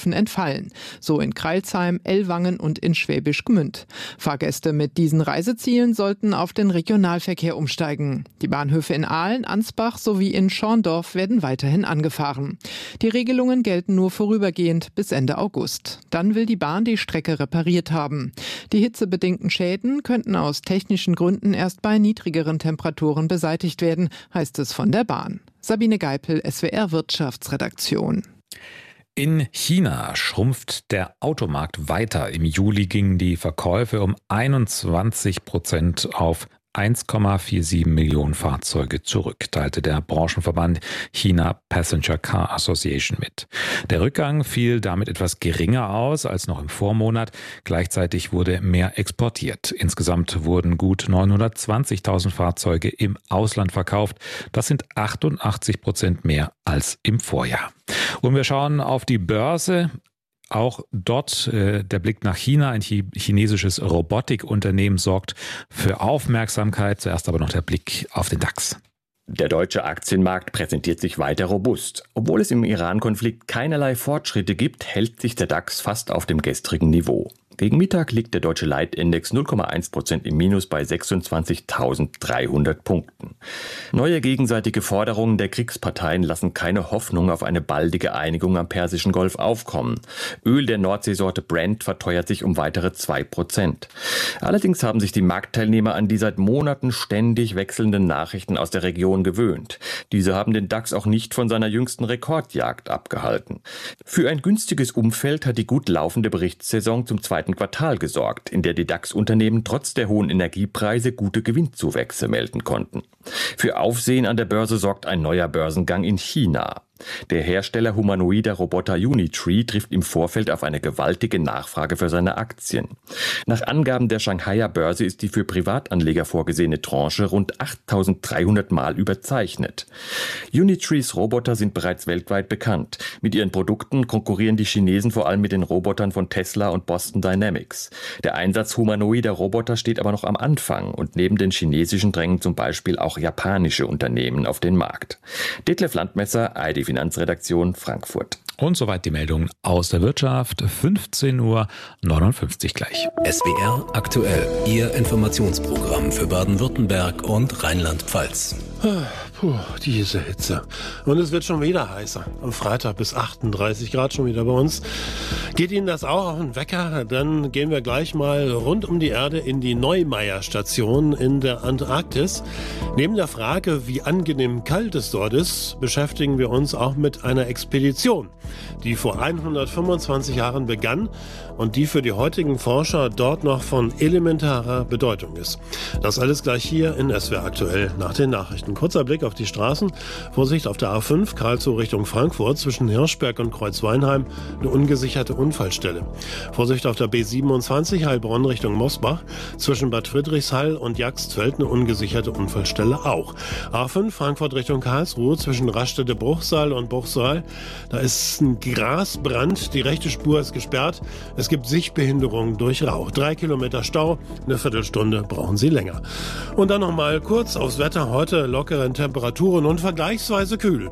Bahnhöfen entfallen. So in Crailsheim, Ellwangen und in Schwäbisch Gmünd. Fahrgäste mit diesen Reisezielen sollten auf den Regionalverkehr umsteigen. Die Bahnhöfe in Aalen, Ansbach sowie in Schorndorf werden weiterhin angefahren. Die Regelungen gelten nur vorübergehend bis Ende August. Dann will die Bahn die Strecke repariert haben. Die hitzebedingten Schäden könnten aus technischen Gründen erst bei niedrigeren Temperaturen beseitigt werden, heißt es von der Bahn. Sabine Geipel, SWR Wirtschaftsredaktion. In China schrumpft der Automarkt weiter. Im Juli gingen die Verkäufe um 21% auf 1,47 Millionen Fahrzeuge zurück, teilte der Branchenverband China Passenger Car Association mit. Der Rückgang fiel damit etwas geringer aus als noch im Vormonat. Gleichzeitig wurde mehr exportiert. Insgesamt wurden gut 920.000 Fahrzeuge im Ausland verkauft. Das sind 88% mehr als im Vorjahr. Und wir schauen auf die Börse. Auch dort der Blick nach China. Ein chinesisches Robotikunternehmen sorgt für Aufmerksamkeit. Zuerst aber noch der Blick auf den DAX. Der deutsche Aktienmarkt präsentiert sich weiter robust. Obwohl es im Iran-Konflikt keinerlei Fortschritte gibt, hält sich der DAX fast auf dem gestrigen Niveau. Gegen Mittag liegt der deutsche Leitindex 0,1% im Minus bei 26.300 Punkten. Neue gegenseitige Forderungen der Kriegsparteien lassen keine Hoffnung auf eine baldige Einigung am Persischen Golf aufkommen. Öl der Nordseesorte Brent verteuert sich um weitere 2%. Allerdings haben sich die Marktteilnehmer an die seit Monaten ständig wechselnden Nachrichten aus der Region gewöhnt. Diese haben den DAX auch nicht von seiner jüngsten Rekordjagd abgehalten. Für ein günstiges Umfeld hat die gut laufende Berichtssaison zum zweiten Quartal gesorgt, in der die DAX-Unternehmen trotz der hohen Energiepreise gute Gewinnzuwächse melden konnten. Für Aufsehen an der Börse sorgt ein neuer Börsengang in China. Der Hersteller humanoider Roboter Unitree trifft im Vorfeld auf eine gewaltige Nachfrage für seine Aktien. Nach Angaben der Shanghaier Börse ist die für Privatanleger vorgesehene Tranche rund 8.300 Mal überzeichnet. Unitrees Roboter sind bereits weltweit bekannt. Mit ihren Produkten konkurrieren die Chinesen vor allem mit den Robotern von Tesla und Boston Dynamics. Der Einsatz humanoider Roboter steht aber noch am Anfang und neben den chinesischen drängen zum Beispiel auch japanische Unternehmen auf den Markt. Detlef Landmesser, ID Finanzredaktion Frankfurt. Und soweit die Meldung aus der Wirtschaft. 15:59 Uhr gleich. SWR aktuell, Ihr Informationsprogramm für Baden-Württemberg und Rheinland-Pfalz. Diese Hitze. Und es wird schon wieder heißer. Am Freitag bis 38 Grad schon wieder bei uns. Geht Ihnen das auch auf den Wecker? Dann gehen wir gleich mal rund um die Erde in die Neumeier-Station in der Antarktis. Neben der Frage, wie angenehm kalt es dort ist, beschäftigen wir uns auch mit einer Expedition, die vor 125 Jahren begann und die für die heutigen Forscher dort noch von elementarer Bedeutung ist. Das alles gleich hier in SWR aktuell nach den Nachrichten. Kurzer Blick auf die Straßen. Vorsicht auf der A5, Karlsruhe Richtung Frankfurt, zwischen Hirschberg und Kreuzweinheim, eine ungesicherte Unfallstelle. Vorsicht auf der B27, Heilbronn Richtung Mosbach, zwischen Bad Friedrichshall und Jagstveld, eine ungesicherte Unfallstelle auch. A5, Frankfurt Richtung Karlsruhe, zwischen Rastede-Bruchsal und Bruchsal, da ist ein Grasbrand, die rechte Spur ist gesperrt, es gibt Sichtbehinderungen durch Rauch. 3 Kilometer Stau, eine Viertelstunde brauchen Sie länger. Und dann noch mal kurz aufs Wetter heute, lockeren Temperaturen und vergleichsweise kühl.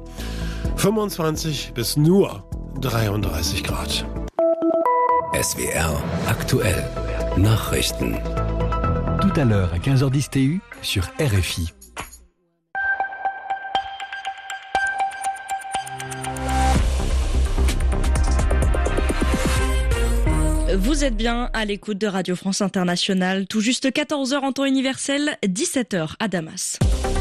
25 bis nur 33 Grad. SWR aktuell. Nachrichten. Tout à l'heure à 15h10 TU sur RFI. Vous êtes bien à l'écoute de Radio France Internationale. Tout juste 14h en temps universel, 17h à Damas.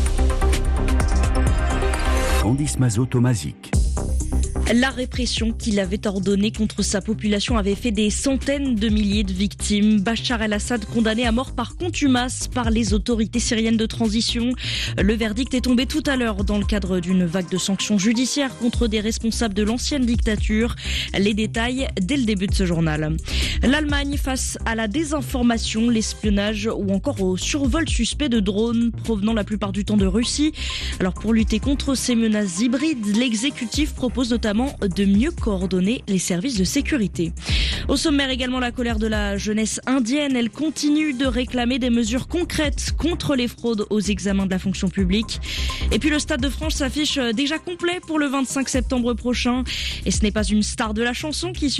Candice Mazot-Tomazic. La répression qu'il avait ordonnée contre sa population avait fait des centaines de milliers de victimes. Bachar el-Assad condamné à mort par contumace par les autorités syriennes de transition. Le verdict est tombé tout à l'heure dans le cadre d'une vague de sanctions judiciaires contre des responsables de l'ancienne dictature. Les détails dès le début de ce journal. L'Allemagne face à la désinformation, l'espionnage ou encore au survol suspect de drones provenant la plupart du temps de Russie. Alors pour lutter contre ces menaces hybrides, l'exécutif propose notamment de mieux coordonner les services de sécurité. Au sommaire également la colère de la jeunesse indienne. Elle continue de réclamer des mesures concrètes contre les fraudes aux examens de la fonction publique. Et puis le Stade de France s'affiche déjà complet pour le 25 septembre prochain. Et ce n'est pas une star de la chanson qui